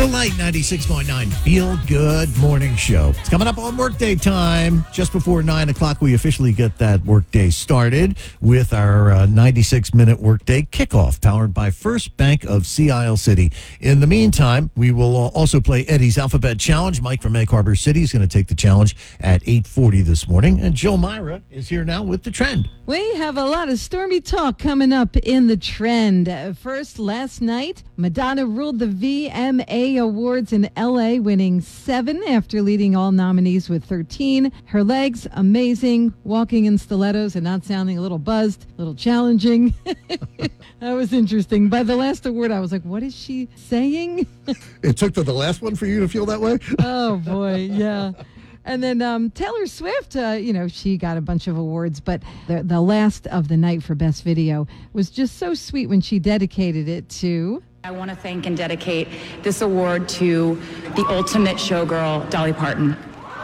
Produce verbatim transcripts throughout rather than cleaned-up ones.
The Light ninety-six point nine Feel Good Morning Show. It's coming up on workday time. Just before nine o'clock, we officially get that workday started with our uh, ninety-six minute workday kickoff powered by First Bank of Sea Isle City. In the meantime, we will also play Eddie's Alphabet Challenge. Mike from Egg Harbor City is going to take the challenge at eight forty this morning. And Jill Myra is here now with the trend. We have a lot of stormy talk coming up in the trend. Uh, First, last night, Madonna ruled the V M A Awards in L A, winning seven after leading all nominees with thirteen. Her legs, amazing, walking in stilettos and not sounding a little buzzed, a little challenging. That was interesting. By the last award, I was like, what is she saying? It took to the last one for you to feel that way? Oh, boy, yeah. And then um, Taylor Swift, uh, you know, she got a bunch of awards, but the, the last of the night for Best Video was just so sweet when she dedicated it to... I want to thank and dedicate this award to the ultimate showgirl, Dolly Parton.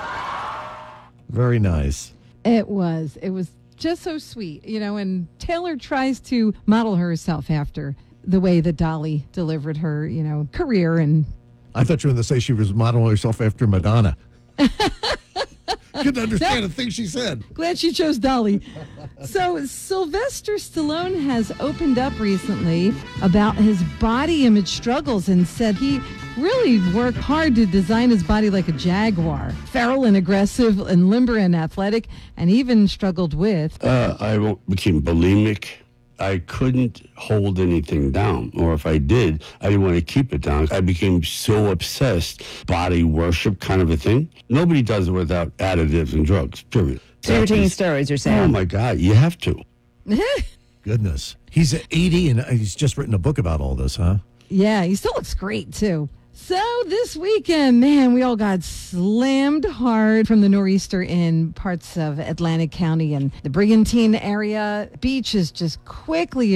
Very nice. It was. It was just so sweet, you know, and Taylor tries to model herself after the way that Dolly delivered her, you know, career. And I thought you were going to say she was modeling herself after Madonna. Couldn't understand a thing she said. Glad she chose Dolly. So Sylvester Stallone has opened up recently about his body image struggles and said he really worked hard to design his body like a jaguar. Feral and aggressive and limber and athletic, and even struggled with... Uh, I became bulimic. I couldn't hold anything down, or if I did, I didn't want to keep it down. I became so obsessed, body worship kind of a thing. Nobody does it without additives and drugs, period. So you're taking steroids, you're saying? Oh, my God, you have to. Goodness. He's eighty, and he's just written a book about all this, huh? Yeah, he still looks great, too. So this weekend, man, we all got slammed hard from the nor'easter in parts of Atlantic County and the Brigantine area. Beaches just quickly